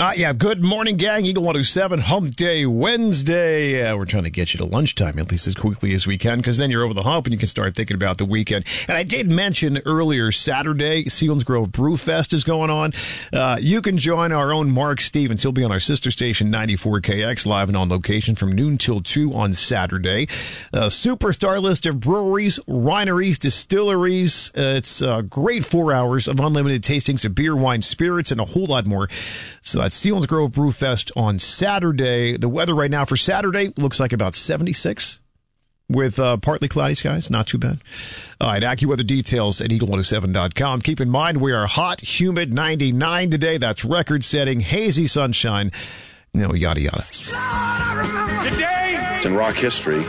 Yeah, good morning, gang. Eagle 107, Hump Day Wednesday. We're trying to get you to lunchtime, at least as quickly as we can, because then you're over the hump and you can start thinking about the weekend. And I did mention earlier, Saturday, Selinsgrove Brew Fest is going on. You can join our own Mark Stevens. He'll be on our sister station, 94KX, live and on location from noon till 2 on Saturday. Superstar list of breweries, wineries, distilleries. It's a great 4 hours of unlimited tastings of beer, wine, spirits, and a whole lot more. So that's Selinsgrove Brew Fest on Saturday. The weather right now for Saturday looks like about 76 with partly cloudy skies. Not too bad. All right, AccuWeather details at eagle107.com. Keep in mind, we are hot, humid, 99 today. That's record-setting, hazy sunshine. Yada, yada. Today in rock history.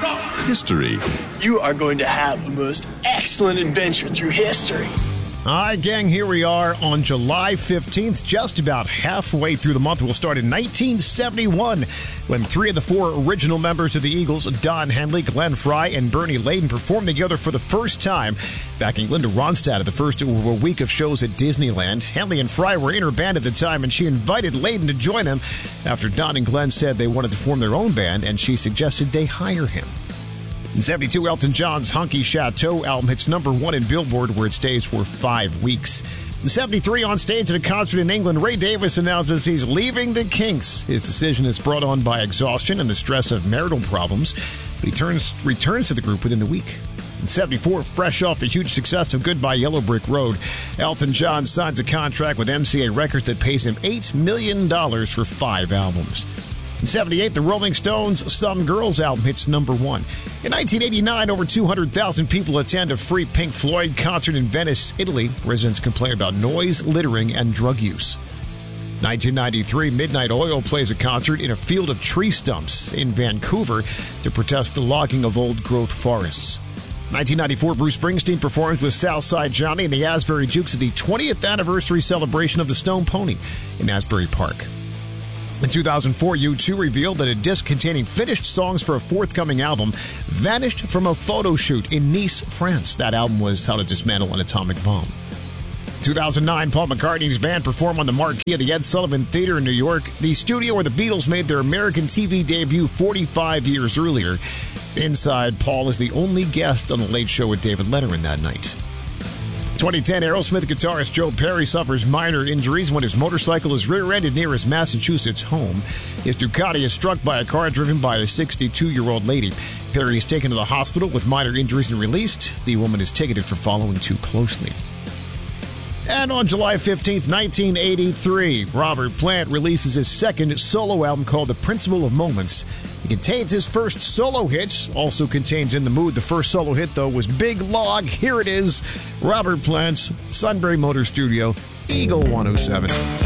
You are going to have the most excellent adventure through history. All right, gang, here we are on July 15th, just about halfway through the month. We'll start in 1971 when three of the four original members of the Eagles, Don Henley, Glenn Frey, and Bernie Layden, performed together for the first time, backing Linda Ronstadt at the first of a week of shows at Disneyland. Henley and Frey were in her band at the time, and she invited Layden to join them after Don and Glenn said they wanted to form their own band, and she suggested they hire him. In 72, Elton John's Hunky Chateau album hits number 1 in Billboard, where it stays for 5 weeks. In 73, on stage at a concert in England, Ray Davies announces he's leaving the Kinks. His decision is brought on by exhaustion and the stress of marital problems, but he returns to the group within the week. In 74, fresh off the huge success of Goodbye Yellow Brick Road, Elton John signs a contract with MCA Records that pays him $8 million for 5 albums. In 78, the Rolling Stones' Some Girls album hits number 1. In 1989, over 200,000 people attend a free Pink Floyd concert in Venice, Italy. Residents complain about noise, littering, and drug use. 1993, Midnight Oil plays a concert in a field of tree stumps in Vancouver to protest the logging of old-growth forests. 1994, Bruce Springsteen performs with Southside Johnny and the Asbury Jukes at the 20th anniversary celebration of the Stone Pony in Asbury Park. In 2004, U2 revealed that a disc containing finished songs for a forthcoming album vanished from a photo shoot in Nice, France. That album was How to Dismantle an Atomic Bomb. 2009, Paul McCartney's band performed on the marquee of the Ed Sullivan Theater in New York, the studio where the Beatles made their American TV debut 45 years earlier. Inside, Paul is the only guest on The Late Show with David Letterman that night. 2010, Aerosmith guitarist Joe Perry suffers minor injuries when his motorcycle is rear-ended near his Massachusetts home. His Ducati is struck by a car driven by a 62-year-old lady. Perry is taken to the hospital with minor injuries and released. The woman is ticketed for following too closely. And on July 15th, 1983, Robert Plant releases his second solo album called The Principle of Moments. It contains his first solo hit, also contains In the Mood. The first solo hit, though, was Big Log. Here it is, Robert Plant's Sunbury Motor Studio, Eagle 107.